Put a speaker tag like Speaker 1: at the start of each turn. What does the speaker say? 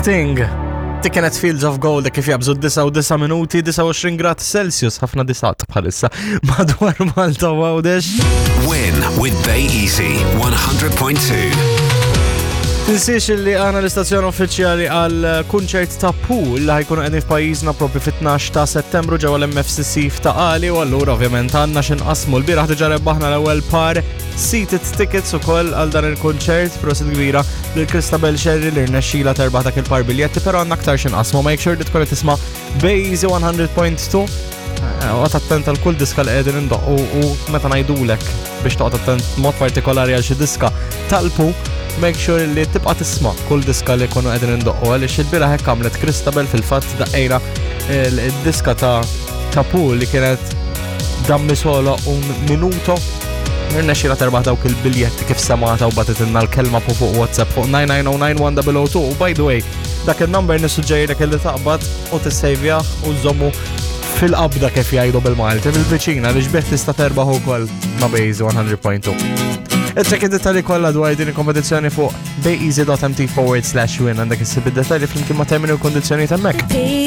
Speaker 1: Sting. Ti kienet Fields of Gold kif jabżu 9 minuti, 29 grad Celsius, ħafna disat bħalissa madwar Malta u Għawdex.
Speaker 2: Win with Bay Easy 100.2.
Speaker 1: Tinsiex li għana l-istazzjon uffiċjali għal kunċert ta' Pool li ħajkunu għedin f'pajjiżna propri fit-12 ta' Settembru ġewwa l-MFCC f'Taqali u allura ovvjament għandna x'inqasmu l-bieraħ diġà rebbaħna l-ewwel par seated tickets ukoll għal dan il-kunċert prosit kbira lil Christabel Sherry li rnexxila terbaħ dak il-par biljetti però għandna aktar x'inqasmu. Make sure li tkun tisma' Bay Easy 100.2. Għat attent għal kull diska li qegħdin indoqqu u meta ngħidulek biex toqgħod attent mod partikolari għal xi diska talpu. Make sure li tibqa' tisma' kull diska li jkunu qegħdin indoqqu għaliex il-bieraħ hekk għamlet Christabel fil-fatt daqqiera il-diska ta' Pool li kienet dammi solo un minuto. Nirnexxila terbaħ dawk il-biljetti kif semata u batitilna l-kelma fuq WhatsApp fuq 9909-1002 u by the way dak il-number nissuġġerilek li taqbad u tissejvjah u żommu fil-qabda kif jgħidu bil-Malti bil-viċina li ġbieħ tista' terbaħ ukoll ma' Bay Easy 100.2. Ċek id-detalji kollha dwar din il-kompetizzjoni fuq bayeasy.mt/win għandek issib id-detalji flimkien ma' termini u kondizzjonijiet hemmhekk.